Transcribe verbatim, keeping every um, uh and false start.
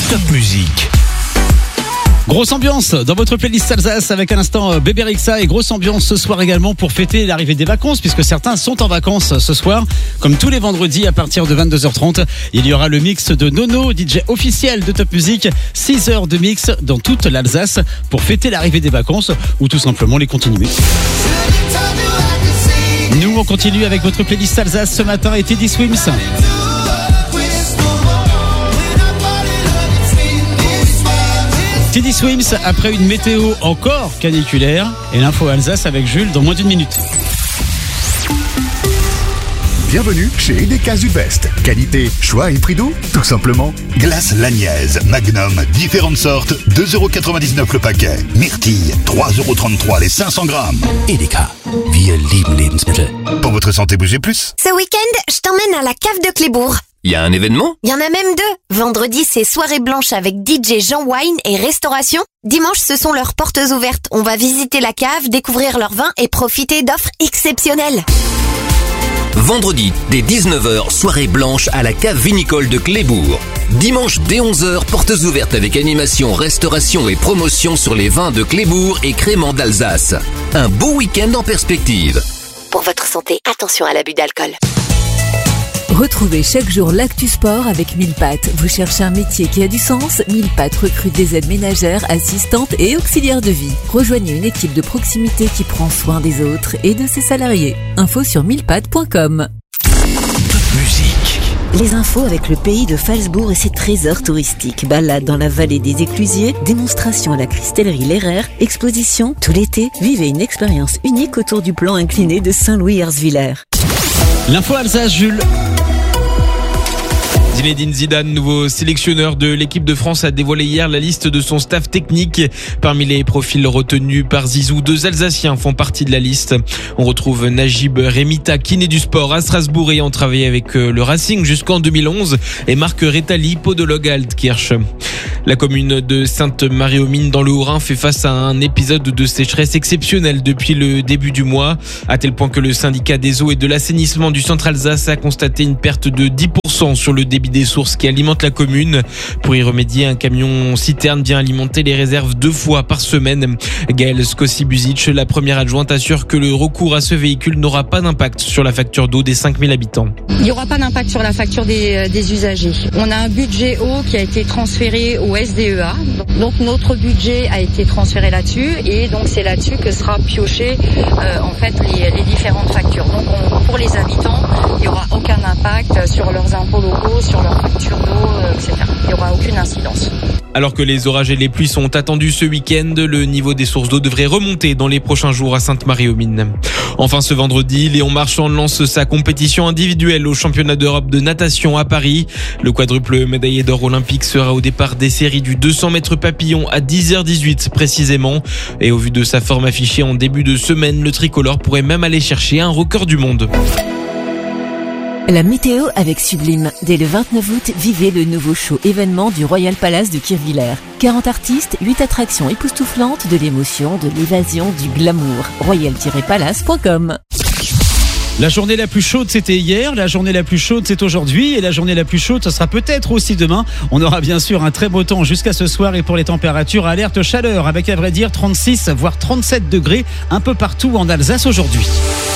Top Musique. Grosse ambiance dans votre playlist Alsace avec à l'instant Bébé Rexha et grosse ambiance ce soir également pour fêter l'arrivée des vacances puisque certains sont en vacances ce soir. Comme tous les vendredis à partir de vingt-deux heures trente, il y aura le mix de Nono, D J officiel de Top Musique. six heures de mix dans toute l'Alsace pour fêter l'arrivée des vacances ou tout simplement les continuer. Nous on continue avec votre playlist Alsace ce matin et Teddy Swims. Teddy Swims après une météo encore caniculaire et l'info Alsace avec Jules dans moins d'une minute. Bienvenue chez Edeka Sud-Ouest. Qualité, choix et prix doux, tout simplement. Glace Lagnaise, Magnum, différentes sortes, deux euros quatre-vingt-dix-neuf le paquet. Myrtille, trois euros trente-trois les cinq cents grammes. Edeka, wir lieben Lebensmittel. Pour votre santé, bougez plus. Ce week-end, je t'emmène à la cave de Clébourg. Il y a un événement ? Il y en a même deux. Vendredi, c'est soirée blanche avec D J Jean Wine et restauration. Dimanche, ce sont leurs portes ouvertes. On va visiter la cave, découvrir leur vin et profiter d'offres exceptionnelles. Vendredi, dès dix-neuf heures, soirée blanche à la cave vinicole de Clébourg. Dimanche, dès onze heures, portes ouvertes avec animation, restauration et promotion sur les vins de Clébourg et créments d'Alsace. Un beau week-end en perspective. Pour votre santé, attention à l'abus d'alcool. Retrouvez chaque jour l'actu sport avec mille pattes. Vous cherchez un métier qui a du sens ? mille pattes recrute des aides ménagères, assistantes et auxiliaires de vie. Rejoignez une équipe de proximité qui prend soin des autres et de ses salariés. Info sur mille pattes point com. Top Musique. Les infos avec le pays de Phalsbourg et ses trésors touristiques. Balade dans la vallée des Éclusiers, démonstration à la cristallerie Lerrer, exposition tout l'été. Vivez une expérience unique autour du plan incliné de Saint-Louis-Herzwiller. L'info Alsace, Jules. Zinedine Zidane, nouveau sélectionneur de l'équipe de France, a dévoilé hier la liste de son staff technique. Parmi les profils retenus par Zizou, deux Alsaciens font partie de la liste. On retrouve Najib Remita, kiné du sport à Strasbourg ayant travaillé avec le Racing jusqu'en deux mille onze, et Marc Rétali, podologue à Altkirch. La commune de Sainte-Marie-aux-Mines dans le Haut-Rhin fait face à un épisode de sécheresse exceptionnel depuis le début du mois, à tel point que le syndicat des eaux et de l'assainissement du centre Alsace a constaté une perte de dix pour cent sur le débit des sources qui alimentent la commune. Pour y remédier, un camion citerne vient alimenter les réserves deux fois par semaine. Gaëlle Skosi-Buzic, la première adjointe, assure que le recours à ce véhicule n'aura pas d'impact sur la facture d'eau des cinq mille habitants. Il n'y aura pas d'impact sur la facture des, des usagers. On a un budget eau qui a été transféré au S D E A. Donc notre budget a été transféré là-dessus et donc c'est là-dessus que sera pioché euh, en fait les, les différentes factures. Donc on, pour les habitants, il n'y aura aucun impact sur leurs impôts locaux, sur leurs factures d'eau, euh, et cetera. Il n'y aura aucune incidence. Alors que les orages et les pluies sont attendus ce week-end, le niveau des sources d'eau devrait remonter dans les prochains jours à Sainte-Marie-aux-Mines. Enfin, ce vendredi, Léon Marchand lance sa compétition individuelle au championnat d'Europe de natation à Paris. Le quadruple médaillé d'or olympique sera au départ des séries du deux cents mètres papillon à dix heures dix-huit précisément. Et au vu de sa forme affichée en début de semaine, le tricolore pourrait même aller chercher un record du monde. La météo avec Sublime. Dès le vingt-neuf août, vivez le nouveau show événement du Royal Palace de Kirchwiller. quarante artistes, huit attractions époustouflantes, de l'émotion, de l'évasion, du glamour. royal tiret palace point com. La journée la plus chaude, c'était hier. La journée la plus chaude, c'est aujourd'hui. Et la journée la plus chaude, ce sera peut-être aussi demain. On aura bien sûr un très beau temps jusqu'à ce soir. Et pour les températures, alerte chaleur avec, à vrai dire, trente-six voire trente-sept degrés un peu partout en Alsace aujourd'hui.